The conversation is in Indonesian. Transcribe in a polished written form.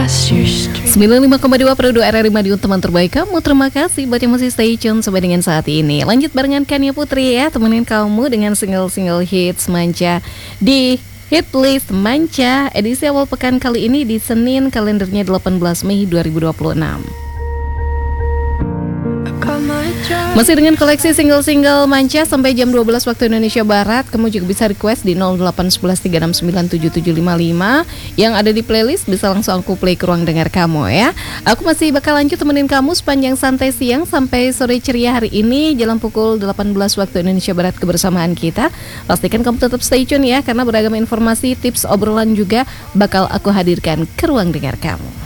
across your street. 95,2 Produk RRI Madiun, teman terbaik kamu. Terima kasih buat yang masih stay tune sampai dengan saat ini. Lanjut barengan Kania Putri ya, temenin kamu dengan single-single hits Manca di Hit List Manca edisi awal pekan kali ini di Senin, kalendernya 18 Mei 2026. Masih dengan koleksi single-single Manca sampai jam 12 waktu Indonesia Barat. Kamu juga bisa request di 08113697755 yang ada di playlist, bisa langsung aku play ke ruang dengar kamu ya. Aku masih bakal lanjut temenin kamu sepanjang santai siang sampai sore ceria hari ini, jalan pukul 18 waktu Indonesia Barat kebersamaan kita. Pastikan kamu tetap stay tune ya, karena beragam informasi, tips, obrolan juga bakal aku hadirkan ke ruang dengar kamu.